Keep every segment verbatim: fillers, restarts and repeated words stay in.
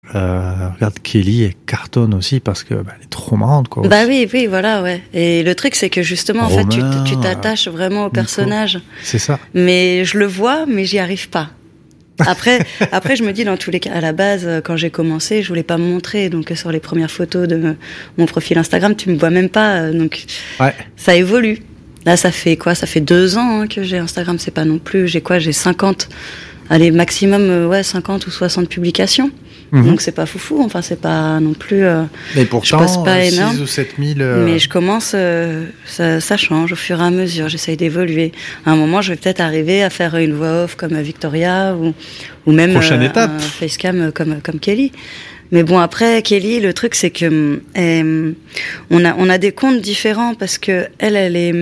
Euh, regarde, Kelly, elle cartonne aussi parce que bah, elle est trop marrante, quoi. Bah oui, oui, voilà, ouais. Et le truc, c'est que justement, Romain, en fait, tu, t- tu t'attaches vraiment au Nico. personnage. C'est ça. Mais je le vois, mais j'y arrive pas. Après, après, je me dis, dans tous les cas, à la base, quand j'ai commencé, je voulais pas me montrer. Donc, sur les premières photos de mon profil Instagram, tu me vois même pas. Donc, Ouais. ça évolue. Là, ça fait quoi? Ça fait deux ans hein, que j'ai Instagram. C'est pas non plus. J'ai quoi? J'ai cinquante. Allez, maximum, euh, ouais, cinquante ou soixante publications. Mmh. Donc, c'est pas foufou. Enfin, c'est pas non plus. Euh, Mais pourtant, je passe pas six énorme. ou sept mille. Euh... Mais je commence. Euh, ça, ça change au fur et à mesure. J'essaye d'évoluer. À un moment, je vais peut-être arriver à faire une voix off comme Victoria ou, ou même. Prochaine euh, étape. Un facecam comme, comme Kelly. Mais bon, après, Kelly, le truc, c'est que. Elle, on, a, on a des comptes différents parce que elle, elle est.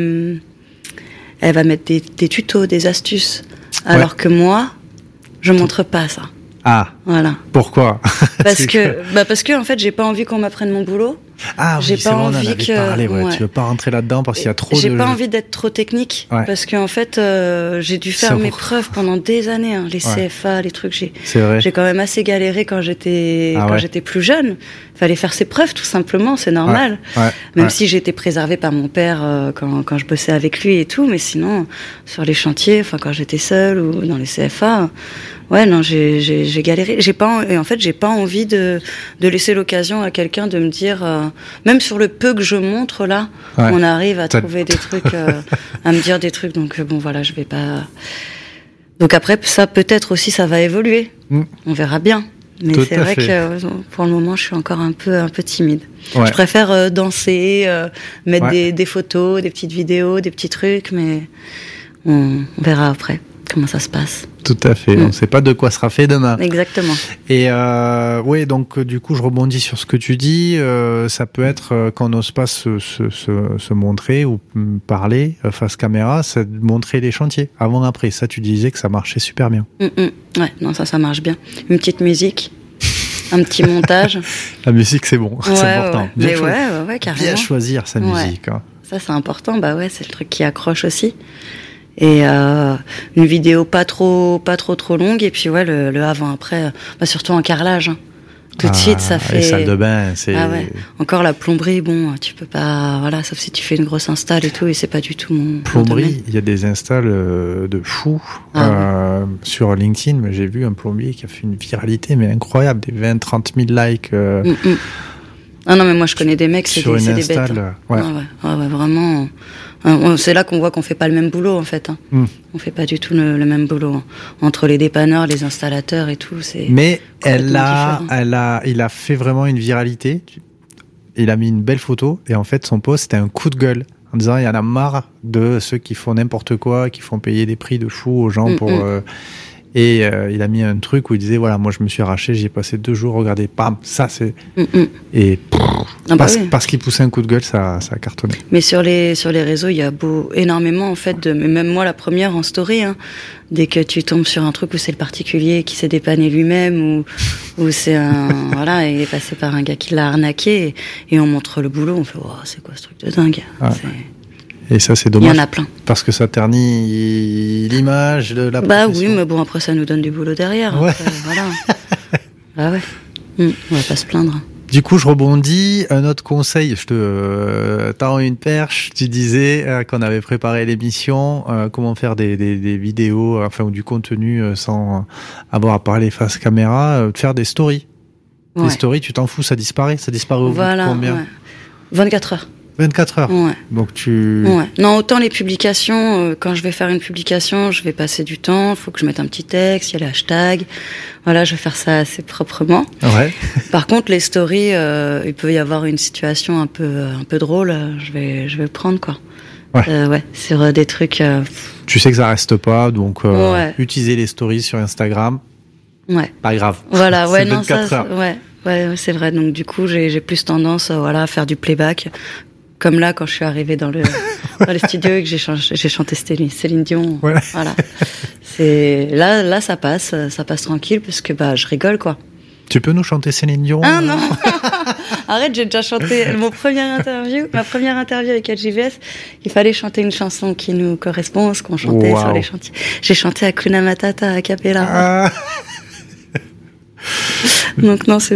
Elle va mettre des, des tutos, des astuces. Alors ouais. que moi, je montre pas ça. Ah. Voilà. Pourquoi? Parce que, bah parce que en fait, j'ai pas envie qu'on m'apprenne mon boulot. Ah j'ai oui, pas c'est bon, envie on en avait que. parlé, ouais. Ouais. Tu veux pas rentrer là-dedans parce qu'il y a trop j'ai de. J'ai pas envie d'être trop technique ouais. parce qu'en fait, euh, j'ai dû faire ça mes pour... preuves pendant des années. Hein, les ouais. C F A, les trucs. J'ai. C'est vrai. J'ai quand même assez galéré quand j'étais ah quand ouais. j'étais plus jeune. Fallait faire ses preuves tout simplement, c'est normal. Ouais. Ouais. Même ouais. si j'ai été préservée par mon père euh, quand quand je bossais avec lui et tout, mais sinon sur les chantiers, enfin quand j'étais seule ou dans les C F A. Ouais, non, j'ai, j'ai, j'ai galéré. J'ai pas, et en fait, j'ai pas envie de, de laisser l'occasion à quelqu'un de me dire, euh, même sur le peu que je montre là, ouais. on arrive à T'as... trouver des trucs, euh, à me dire des trucs. Donc bon, voilà, je vais pas. Donc après, ça peut-être aussi, ça va évoluer. Mm. On verra bien. Mais Tout c'est vrai fait. que pour le moment, je suis encore un peu, un peu timide. Ouais. Je préfère euh, danser, euh, mettre ouais. des, des photos, des petites vidéos, des petits trucs, mais on, on verra après comment ça se passe. Tout à fait. Mmh. On ne sait pas de quoi sera fait demain. Exactement. Et euh, oui, donc du coup, je rebondis sur ce que tu dis. Euh, ça peut être euh, quand on n'ose pas se, se, se, se montrer ou parler euh, face caméra, c'est de montrer les chantiers avant après. Ça, tu disais que ça marchait super bien. Mmh, mmh. Ouais, non, ça, ça marche bien. Une petite musique, un petit montage. La musique, c'est bon, ouais, c'est important. Ouais. Bien, Mais cho- ouais, ouais, ouais, carrément. bien choisir sa musique. Ouais. Hein. Ça, c'est important. Bah ouais, c'est le truc qui accroche aussi. Et euh, une vidéo pas trop pas trop trop longue et puis ouais le, le avant après bah surtout en carrelage hein. Tout de ah, suite ça fait les salles de bain c'est ah ouais. Encore la plomberie bon tu peux pas voilà sauf si tu fais une grosse install et tout et c'est pas du tout mon plomberie il y a des installs de fous ah, euh, ouais. Sur LinkedIn mais j'ai vu un plombier qui a fait une viralité mais incroyable des vingt trente mille likes euh, mm -mm. Ah non mais moi je connais des mecs c'est, des, c'est des bêtes hein. ouais. Ah ouais. Ah ouais vraiment c'est là qu'on voit qu'on fait pas le même boulot en fait. Hein. Mm. On fait pas du tout le, le même boulot hein. Entre les dépanneurs, les installateurs et tout. C'est mais elle a, elle a, il a fait vraiment une viralité. Il a mis une belle photo et en fait son post c'était un coup de gueule en disant il y en a marre de ceux qui font n'importe quoi, qui font payer des prix de fou aux gens mm, pour. Mm. Euh, Et euh, il a mis un truc où il disait voilà moi je me suis arraché, j'y ai passé deux jours, regardez, pam, ça c'est mm-hmm. et pff, ah bah parce, oui. parce qu'il poussait un coup de gueule, ça, ça a cartonné. Mais sur les sur les réseaux il y a beau, énormément en fait de, mais même moi la première en story, hein, dès que tu tombes sur un truc où c'est le particulier qui s'est dépanné lui-même ou où c'est un voilà il est passé par un gars qui l'a arnaqué et, et on montre le boulot, on fait oh, c'est quoi ce truc de dingue. Ah. C'est... Et ça, c'est dommage. Il y en a plein. Parce que ça ternit l'image de la bah profession. Oui, mais bon, après, ça nous donne du boulot derrière. Ouais. Après, voilà. Bah ouais. Mmh, on va pas se plaindre. Du coup, je rebondis. Un autre conseil, je te euh, tends une perche. Tu disais euh, qu'on avait préparé l'émission, euh, comment faire des, des, des vidéos, enfin, ou du contenu euh, sans avoir à parler face caméra, euh, de faire des stories. Ouais. Les stories, tu t'en fous, ça disparaît. Ça disparaît au voilà, bout de combien ouais. vingt-quatre heures. vingt-quatre heures. Ouais. Donc tu. Ouais. Non, autant les publications, euh, quand je vais faire une publication, je vais passer du temps, il faut que je mette un petit texte, il y a les hashtags. Voilà, je vais faire ça assez proprement. Ouais. Par contre, les stories, euh, il peut y avoir une situation un peu, un peu drôle, je vais, je vais le prendre, quoi. Ouais. Euh, ouais, sur euh, des trucs. Euh... Tu sais que ça reste pas, donc euh, ouais. utiliser les stories sur Instagram. Ouais. Pas grave. Voilà, ouais, c'est non, ça, heures. ouais. Ouais, c'est vrai. Donc du coup, j'ai, j'ai plus tendance, euh, voilà, à faire du playback. Comme là, quand je suis arrivée dans le, dans le studio et que j'ai, chanté, j'ai chanté Céline, Céline Dion. Ouais. Voilà. C'est, là, là, ça passe, ça passe tranquille parce que, bah, je rigole, quoi. Tu peux nous chanter Céline Dion? Ah non! Arrête, j'ai déjà chanté mon première interview, ma première interview avec L J V S. Il fallait chanter une chanson qui nous correspond, ce qu'on chantait wow. sur les chantiers. J'ai chanté Hakuna Matata a cappella. Ah. Donc non, c'est